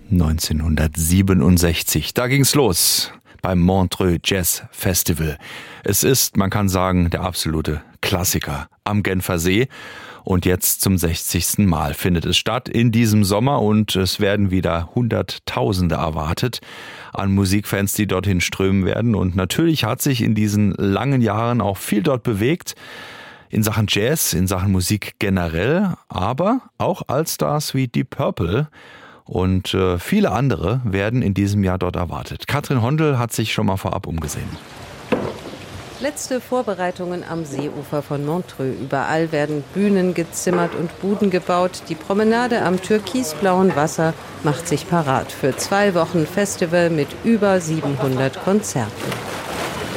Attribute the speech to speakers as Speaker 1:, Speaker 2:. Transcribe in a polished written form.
Speaker 1: 1967. Da ging's los beim Montreux Jazz Festival. Es ist, man kann sagen, der absolute Klassiker am Genfer See. Und jetzt zum 60. Mal findet es statt in diesem Sommer und es werden wieder Hunderttausende erwartet an Musikfans, die dorthin strömen werden. Und natürlich hat sich in diesen langen Jahren auch viel dort bewegt. In Sachen Jazz, in Sachen Musik generell, aber auch Allstars wie Deep Purple und viele andere werden in diesem Jahr dort erwartet. Katrin Hondel hat sich schon mal vorab umgesehen.
Speaker 2: Letzte Vorbereitungen am Seeufer von Montreux. Überall werden Bühnen gezimmert und Buden gebaut. Die Promenade am türkisblauen Wasser macht sich parat für 2 Wochen Festival mit über 700 Konzerten.